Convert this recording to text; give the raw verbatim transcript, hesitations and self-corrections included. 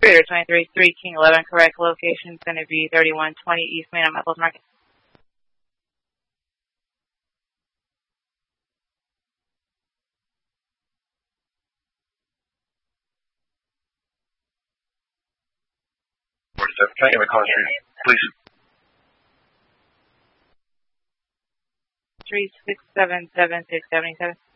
Operator twenty-three three King eleven, correct location is going to be thirty-one twenty East Main on Apples Market. Can I get my call street, please? Three six seven seven six seventy seven.